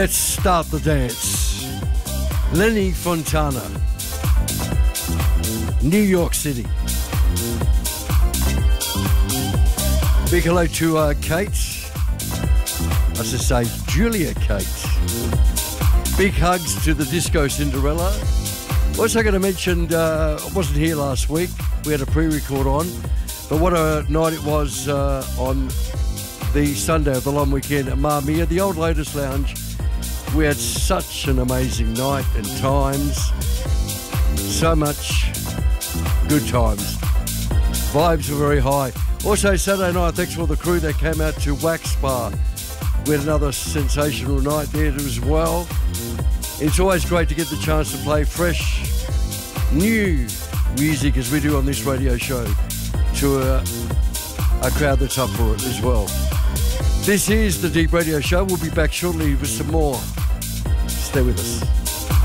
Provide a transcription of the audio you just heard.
Let's start the dance. Lenny Fontana, New York City. Big hello to Kate. I should say Julia Kate. Big hugs to the Disco Cinderella. Also going to mention, I wasn't here last week. We had a pre-record on. But what a night it was on the Sunday of the long weekend at Marmia, the old Lotus Lounge. We had such an amazing night and times. So much good times. Vibes were very high. Also Saturday night, thanks for all the crew that came out to Wax Bar. We had another sensational night there as well. It's always great to get the chance to play fresh, new music as we do on this radio show to a crowd that's up for it as well. This is the Deep Radio Show. We'll be back shortly with some more. Stay with us.